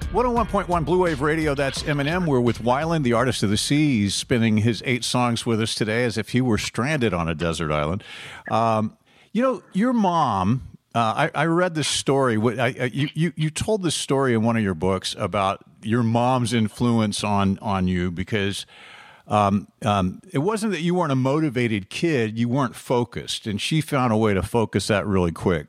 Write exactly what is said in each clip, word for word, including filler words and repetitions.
one oh one point one Blue Wave Radio, that's Eminem. We're with Weiland, the artist of the sea. He's spinning his eight songs with us today as if he were stranded on a desert island. Um, you know, your mom, uh, I, I read this story. I, I, you, you, you told this story in one of your books about your mom's influence on, on you because um, um, it wasn't that you weren't a motivated kid, you weren't focused, and she found a way to focus that really quick.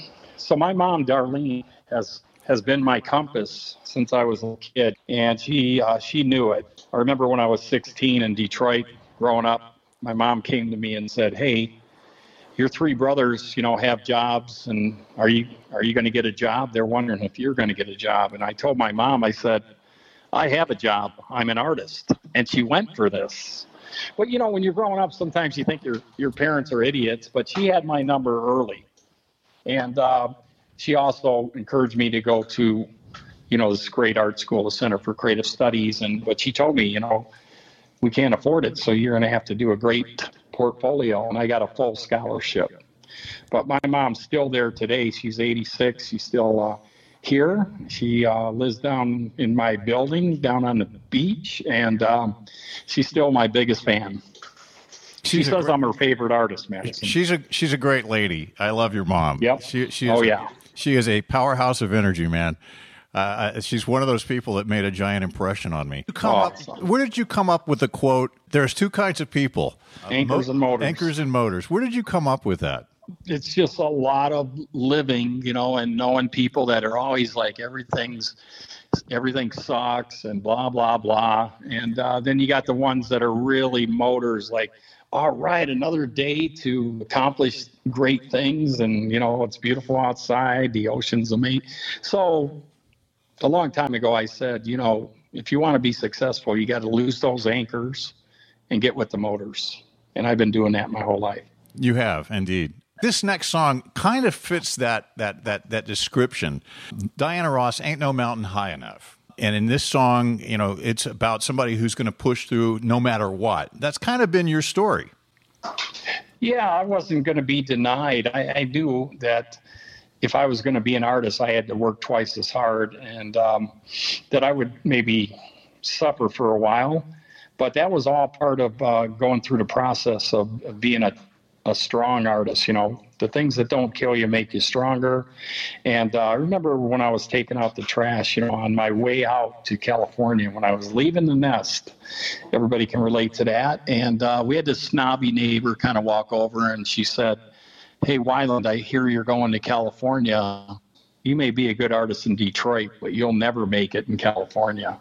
So my mom, Darlene, has has been my compass since I was a kid, and she uh, she knew it. I remember when I was sixteen in Detroit, growing up, my mom came to me and said, "Hey, your three brothers, you know, have jobs, and are you are you going to get a job? They're wondering if you're going to get a job." And I told my mom, I said, "I have a job. I'm an artist." And she went for this. But you know, when you're growing up, sometimes you think your your parents are idiots. But she had my number early, and uh, she also encouraged me to go to, you know, this great art school, the Center for Creative Studies. And but she told me, you know, we can't afford it, so you're going to have to do a great portfolio. And I got a full scholarship. But my mom's still there today. She's eighty-six. She's still uh, here. She uh, lives down in my building, down on the beach, and um, she's still my biggest fan. She says great, I'm her favorite artist, Madison. She's a she's a great lady. I love your mom. Yep. She, she is oh, a, yeah. She is a powerhouse of energy, man. Uh, she's one of those people that made a giant impression on me. You come awesome. up, where did you come up with the quote, there's two kinds of people? Anchors uh, and motors. Anchors and motors. Where did you come up with that? It's just a lot of living, you know, and knowing people that are always like everything's everything sucks and blah, blah, blah. And uh, then you got the ones that are really motors, like, all right, another day to accomplish great things. And, you know, it's beautiful outside. The ocean's amazing. So a long time ago, I said, you know, if you want to be successful, you got to lose those anchors and get with the motors. And I've been doing that my whole life. You have, indeed. This next song kind of fits that that that that description. Diana Ross, Ain't No Mountain High Enough. And in this song, you know, it's about somebody who's going to push through no matter what. That's kind of been your story. Yeah, I wasn't going to be denied. I, I knew that if I was going to be an artist, I had to work twice as hard, and um, that I would maybe suffer for a while. But that was all part of uh, going through the process of, of being a, a strong artist. You know, the things that don't kill you make you stronger. And uh, I remember when I was taking out the trash, you know, on my way out to California, when I was leaving the nest, everybody can relate to that. And uh, we had this snobby neighbor kind of walk over, and she said, "Hey, Weiland, I hear you're going to California. You may be a good artist in Detroit, but you'll never make it in California."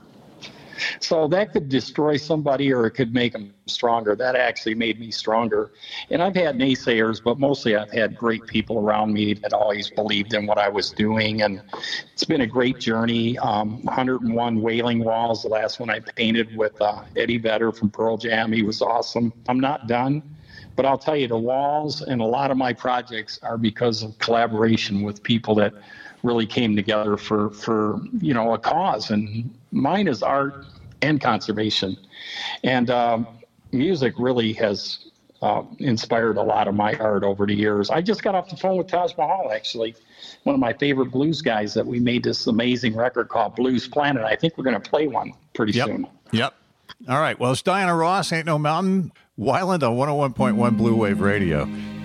So that could destroy somebody, or it could make them stronger. That actually made me stronger. And I've had naysayers, but mostly I've had great people around me that always believed in what I was doing. And it's been a great journey. Um, one hundred and one Wailing Walls, the last one I painted with uh, Eddie Vedder from Pearl Jam. He was awesome. I'm not done. But I'll tell you, the walls and a lot of my projects are because of collaboration with people that really came together for, for you know, a cause. And mine is art and conservation. And um, music really has uh, inspired a lot of my art over the years. I just got off the phone with Taj Mahal, actually, one of my favorite blues guys, that we made this amazing record called Blues Planet. I think we're going to play one pretty yep. soon. Yep. All right. Well, it's Diana Ross, Ain't No Mountain. Weiland on one oh one point one Blue Wave Radio.